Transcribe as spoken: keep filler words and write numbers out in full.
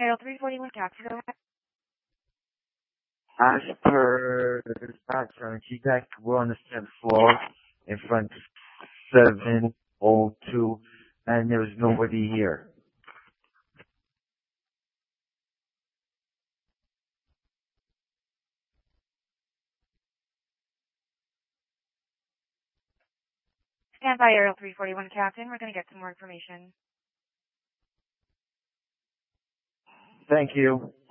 Aerial three forty-one, Captain, go ahead. As per the dispatcher, she's back, we're on the seventh floor in front of seven oh two, and there's nobody here. Stand by, Aerial three forty-one, Captain. We're going to get some more information. Thank you.